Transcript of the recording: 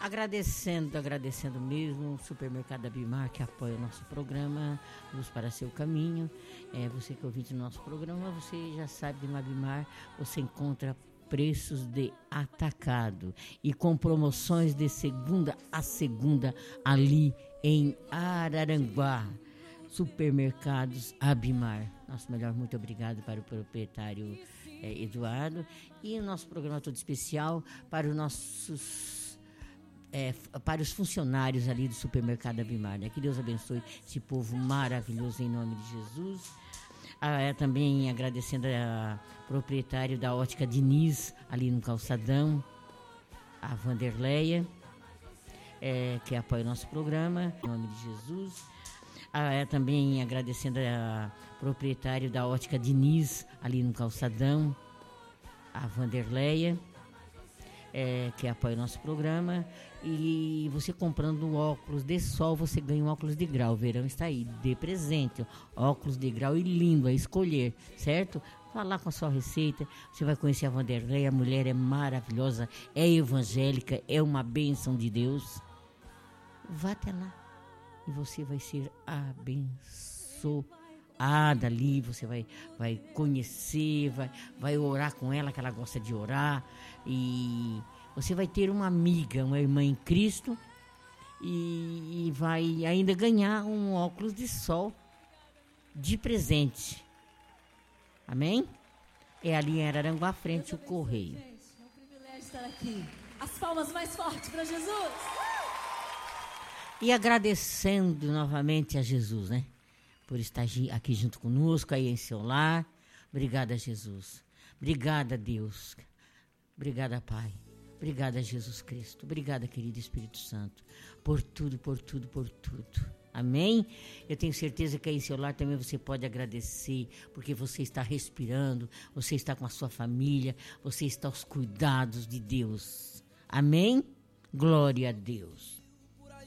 Agradecendo mesmo o Supermercado Abimar, que apoia o nosso programa Luz para Seu Caminho. Você que é ouvinte do nosso programa, você já sabe que no Abimar você encontra preços de atacado e com promoções de segunda a segunda ali em Araranguá. Supermercados Abimar. Nosso melhor muito obrigado para o proprietário Eduardo. E o nosso programa todo especial para os nossos para os funcionários ali do Supermercado Abimar, né? Que Deus abençoe esse povo maravilhoso em nome de Jesus. Também agradecendo a proprietário da Ótica Diniz, ali no Calçadão, a Vanderleia, que apoia o nosso programa, em nome de Jesus. Também agradecendo a proprietário da Ótica Diniz, ali no Calçadão, a Vanderleia, que apoia o nosso programa. E você comprando um óculos de sol, você ganha um óculos de grau. O verão está aí, dê presente. Óculos de grau e lindo a escolher, certo? Vá lá com a sua receita, você vai conhecer a Vanderlei. A mulher é maravilhosa, é evangélica, é uma bênção de Deus. Vá até lá e você vai ser abençoada ali. Você vai conhecer, vai orar com ela, que ela gosta de orar. E você vai ter uma amiga, uma irmã em Cristo, e vai ainda ganhar um óculos de sol de presente. Amém? É ali em Araranguá, frente ao Correio. Gente, é um privilégio estar aqui. As palmas mais fortes para Jesus. E agradecendo novamente a Jesus, né? Por estar aqui junto conosco, aí em seu lar. Obrigada, Jesus. Obrigada, Deus. Obrigada, Pai. Obrigada, Jesus Cristo. Obrigada, querido Espírito Santo, por tudo, por tudo, por tudo. Amém? Eu tenho certeza que aí em seu lar também você pode agradecer, porque você está respirando, você está com a sua família, você está aos cuidados de Deus. Amém? Glória a Deus.